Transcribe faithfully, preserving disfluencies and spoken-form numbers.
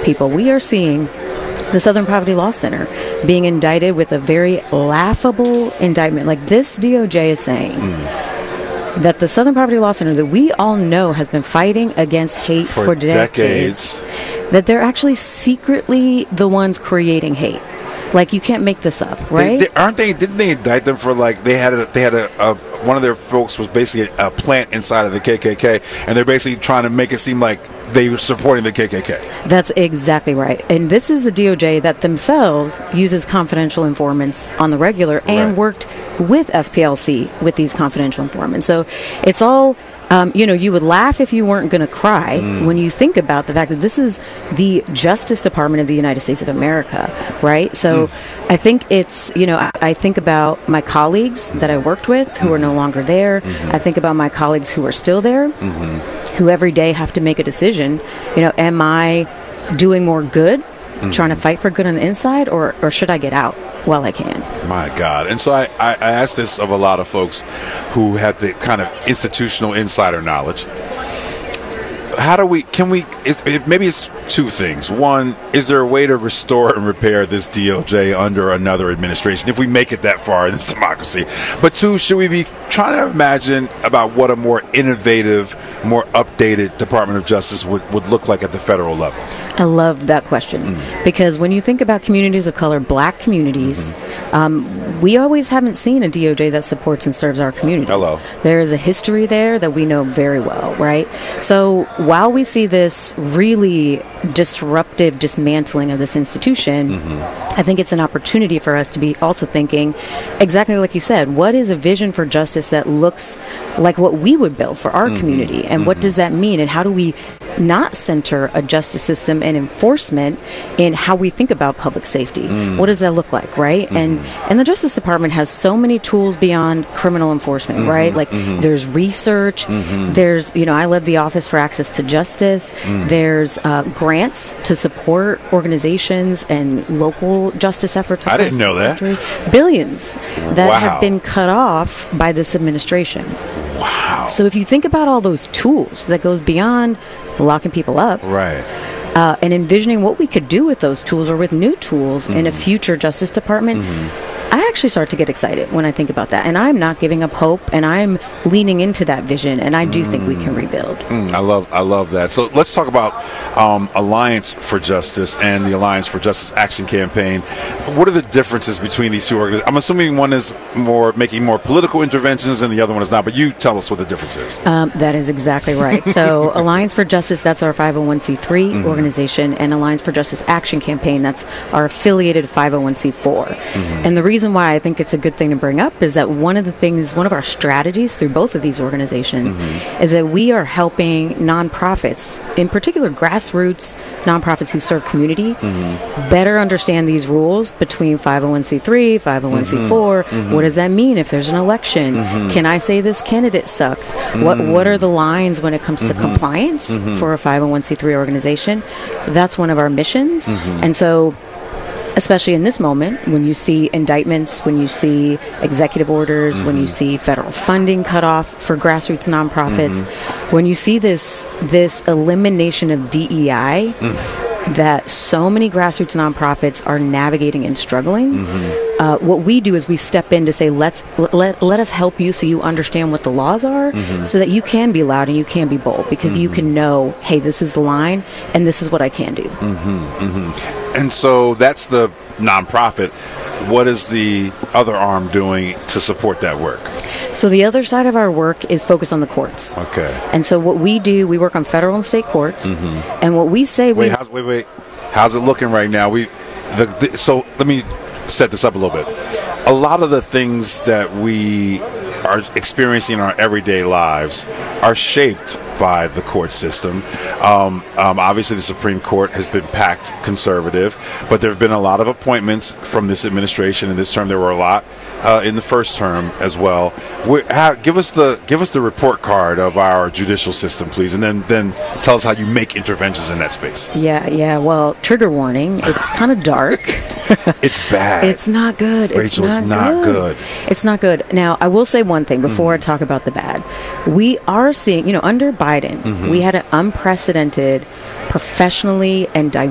people. We are seeing the Southern Poverty Law Center being indicted with a very laughable indictment. Like, this D O J is saying mm. that the Southern Poverty Law Center, that we all know has been fighting against hate for, for decades, decades, that they're actually secretly the ones creating hate. Like, you can't make this up, right? They, they, aren't they? Didn't they indict them for, like, they had a, they had a, a one of their folks was basically a, a plant inside of the K K K, and they're basically trying to make it seem like they were supporting the K K K. That's exactly right. And this is the D O J that themselves uses confidential informants on the regular and right. worked with S P L C with these confidential informants. So it's all... Um, you know, you would laugh if you weren't going to cry mm. when you think about the fact that this is the Justice Department of the United States of America, right? So mm. I think it's, you know, I, I think about my colleagues that I worked with who mm-hmm. are no longer there. Mm-hmm. I think about my colleagues who are still there, mm-hmm. who every day have to make a decision. You know, am I doing more good, mm-hmm. trying to fight for good on the inside, or, or should I get out while I can? My God. And so I, I, I asked this of a lot of folks who have the kind of institutional insider knowledge. How do we, can we, it, it, maybe it's two things. One, is there a way to restore and repair this D O J under another administration, if we make it that far in this democracy? But two, should we be trying to imagine about what a more innovative, more updated Department of Justice would, would look like at the federal level? I love that question mm. because when you think about communities of color, black communities, mm-hmm. um, we always haven't seen a D O J that supports and serves our communities. Hello. There is a history there that we know very well, right? So while we see this really disruptive dismantling of this institution, mm-hmm. I think it's an opportunity for us to be also thinking exactly like you said, what is a vision for justice that looks like what we would build for our mm-hmm. community? And mm-hmm. what does that mean? And how do we not center a justice system and enforcement in how we think about public safety? Mm. What does that look like, right? Mm-hmm. And and the Justice Department has so many tools beyond criminal enforcement, mm-hmm. right? Like mm-hmm. there's research, mm-hmm. there's, you know, I led the Office for Access to Justice, mm. there's uh, grants to support organizations and local justice efforts. I didn't know that. Billions that wow. have been cut off by this administration. Wow. So if you think about all those tools that goes beyond locking people up, right, uh, and envisioning what we could do with those tools or with new tools mm-hmm. in a future Justice Department, mm-hmm. I actually start to get excited when I think about that. And I'm not giving up hope, and I'm leaning into that vision, and I do mm. think we can rebuild. Mm, I love I love that. So let's talk about um, Alliance for Justice and the Alliance for Justice Action Campaign. What are the differences between these two organizations? I'm assuming one is more making more political interventions and the other one is not, but you tell us what the difference is. Um, that is exactly right. So Alliance for Justice, that's our five oh one c three mm-hmm. organization, and Alliance for Justice Action Campaign, that's our affiliated five oh one c four. Mm-hmm. And the reason why I think it's a good thing to bring up is that one of the things, one of our strategies through both of these organizations mm-hmm. is that we are helping nonprofits, in particular grassroots nonprofits who serve community, mm-hmm. better understand these rules between five oh one c three, five oh one c four. Mm-hmm. Mm-hmm. What does that mean if there's an election? Mm-hmm. Can I say this candidate sucks? Mm-hmm. What What are the lines when it comes mm-hmm. to compliance mm-hmm. for a five oh one c three organization? That's one of our missions. Mm-hmm. And so, especially in this moment, when you see indictments, when you see executive orders, mm-hmm. when you see federal funding cut off for grassroots nonprofits, mm-hmm. when you see this this elimination of D E I mm-hmm. that so many grassroots nonprofits are navigating and struggling, mm-hmm. uh, what we do is we step in to say, let's let, let us help you so you understand what the laws are, mm-hmm. so that you can be loud and you can be bold, because mm-hmm. you can know, hey, this is the line and this is what I can do. Mm-hmm. Mm-hmm. And so that's the nonprofit. What is the other arm doing to support that work? So the other side of our work is focused on the courts. Okay. And so what we do, we work on federal and state courts. Mm-hmm. And what we say... Wait, we how's, wait, wait. How's it looking right now? We, the, the, So let me set this up a little bit. A lot of the things that we are experiencing in our everyday lives are shaped by the court system. Um, um, obviously, the Supreme Court has been packed conservative, but there have been a lot of appointments from this administration in this term. There were a lot uh, in the first term as well. We, how, give us the give us the report card of our judicial system, please, and then then tell us how you make interventions in that space. Yeah, yeah. Well, trigger warning. It's kind of dark. It's bad. It's not good. Rachel, it's not, it's not good. good. It's not good. Now, I will say one thing before mm-hmm. I talk about the bad. We are seeing, you know, under Biden, mm-hmm. we had an unprecedented, professionally and